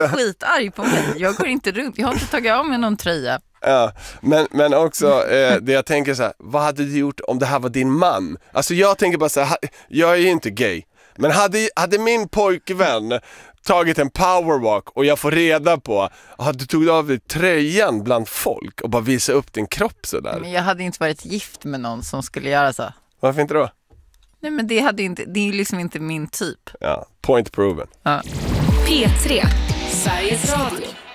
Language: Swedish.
skitarg på mig. Jag går inte runt, jag har inte tagit av mig någon tröja. Ja, men också det jag tänker så här, vad hade du gjort om det här var din man? Alltså jag tänker bara så här, jag är ju inte gay, men hade min pojkvän tagit en powerwalk och jag får reda på att du tog av dig tröjan bland folk och bara visa upp din kropp så där. Men jag hade inte varit gift med någon som skulle göra så. Varför inte då? Nej, men det är liksom inte min typ. Ja, point proven. Ja. P3, Sveriges Radio.